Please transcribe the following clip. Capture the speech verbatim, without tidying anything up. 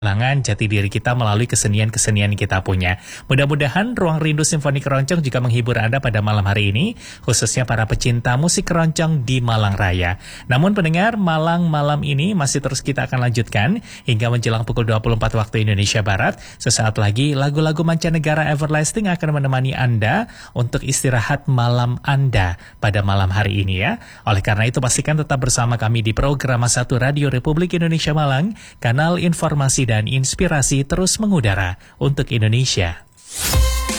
kehilangan jati diri kita melalui kesenian-kesenian kita punya. Mudah-mudahan Ruang Rindu Simfoni Keroncong juga menghibur Anda pada malam hari ini, khususnya para pecinta musik keroncong di Malang Raya. Namun pendengar, Malang malam ini masih terus kita akan lanjutkan hingga menjelang pukul dua puluh empat waktu Indonesia Barat. Sesaat lagi lagu-lagu mancanegara Everlasting akan menemani Anda untuk istirahat malam Anda pada malam hari ini ya. Oleh karena itu pastikan tetap bersama kami di program satu Radio Republik Indonesia Malang, kanal informasi dan inspirasi terus mengudara untuk Indonesia.